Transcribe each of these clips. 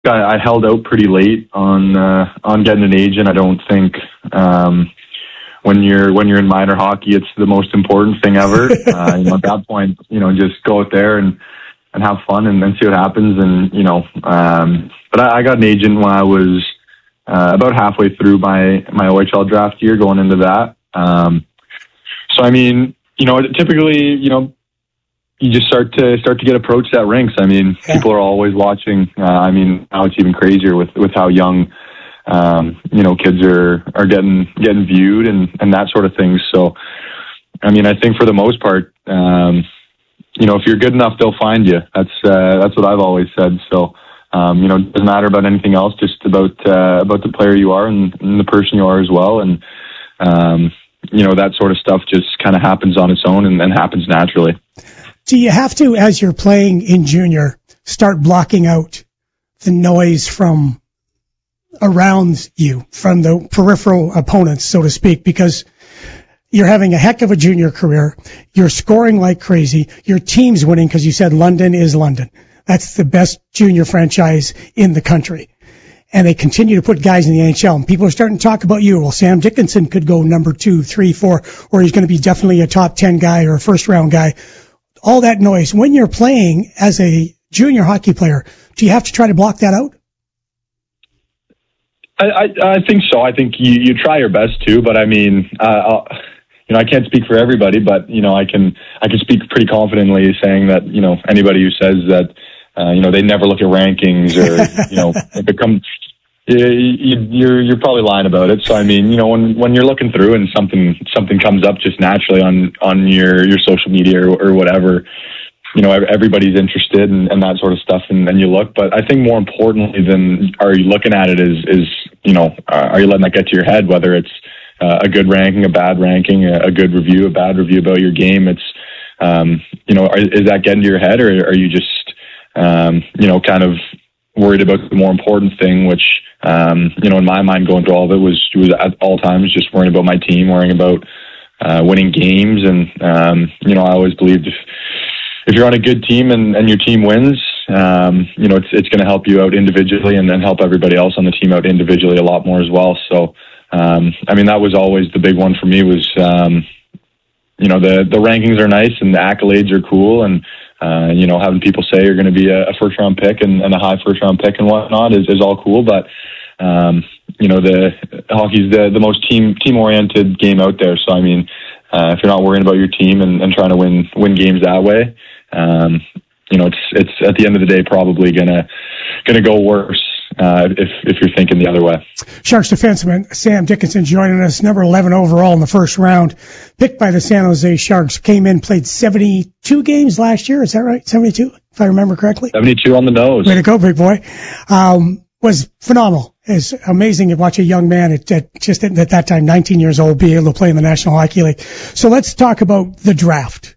I held out pretty late on getting an agent. I don't think when you're in minor hockey, it's the most important thing ever. At that point, just go out there and have fun and then see what happens. And but I got an agent when I was about halfway through my OHL draft year, going into that. So I mean, typically, you just start to get approached at rinks. I mean, people are always watching. I mean, now it's even crazier with how young, kids are getting viewed and that sort of thing. So, I mean, I think for the most part, if you're good enough, they'll find you. That's what I've always said. So, it doesn't matter about anything else, just about the player you are and the person you are as well. And, that sort of stuff just kind of happens on its own and happens naturally. Do you have to, as you're playing in junior, start blocking out the noise from around you, from the peripheral opponents, so to speak, because you're having a heck of a junior career, you're scoring like crazy, your team's winning because you said London is London. That's the best junior franchise in the country. And they continue to put guys in the NHL, and people are starting to talk about you. Well, Sam Dickinson could go number 2, 3, 4, or he's going to be definitely a top 10 guy or a first round guy. All that noise. When you're playing as a junior hockey player, do you have to try to block that out? I think so. I think you try your best to, but I mean, I can't speak for everybody, but I can speak pretty confidently saying that anybody who says that they never look at rankings or if it comes, you're probably lying about it. So I mean, when you're looking through and something comes up just naturally on your social media or whatever, everybody's interested and that sort of stuff, and then you look. But I think more importantly than are you looking at it is are you letting that get to your head, whether it's a good ranking, a bad ranking, a good review, a bad review about your game. It's is that getting to your head, or are you just kind of worried about the more important thing, which in my mind going through all of it was at all times just worrying about my team, worrying about winning games. And I always believed if you're on a good team and your team wins, it's going to help you out individually and then help everybody else on the team out individually a lot more as well. So, I mean, that was always the big one for me was, the rankings are nice and the accolades are cool. And, having people say you're going to be a first round pick and a high first round pick and whatnot is all cool. But, the hockey's the most team oriented game out there. So, I mean, if you're not worrying about your team and trying to win games that way, it's at the end of the day probably gonna go worse if you're thinking the other way. Sharks defenseman Sam Dickinson joining us, number 11 overall in the first round, picked by the San Jose Sharks. Came in, played 72 games last year. Is that right? 72, if I remember correctly. 72 on the nose. Way to go, big boy. Was phenomenal. It's amazing to watch a young man at that time, 19 years old, be able to play in the National Hockey League. So let's talk about the draft.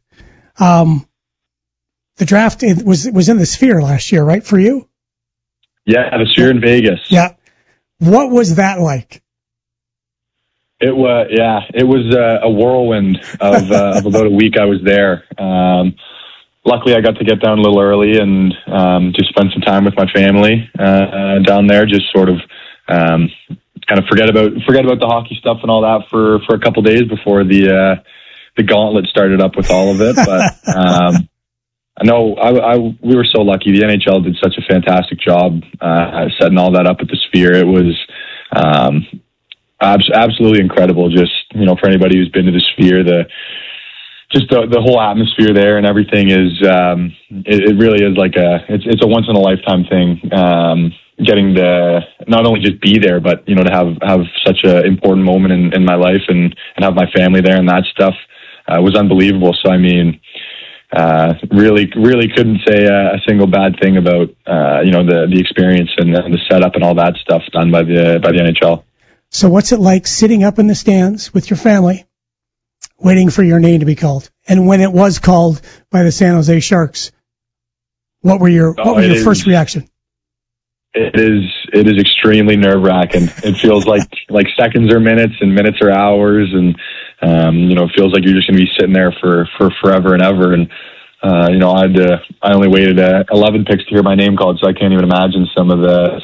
The draft was in the Sphere last year, right, for you? Yeah, the Sphere in Vegas. Yeah. What was that like? It was a whirlwind of about a week I was there. Luckily, I got to get down a little early and just spend some time with my family down there. Just sort of kind of forget about the hockey stuff and all that for a couple days before the gauntlet started up with all of it. But I know we were so lucky. The NHL did such a fantastic job setting all that up at the Sphere. It was absolutely incredible. Just for anybody who's been to the Sphere, the whole atmosphere there and everything is it really is like it's a once in a lifetime thing. Getting to not only just be there, but to have such an important moment in my life and have my family there and that stuff was unbelievable. So I mean, really couldn't say a single bad thing about the experience and the setup and all that stuff done by the NHL. So what's it like sitting up in the stands with your family, waiting for your name to be called? And when it was called by the San Jose Sharks, what was your first reaction? It is extremely nerve-wracking. It feels like seconds are minutes and minutes are hours, and it feels like you're just going to be sitting there for forever and ever. And I only waited 11 picks to hear my name called, so I can't even imagine some of the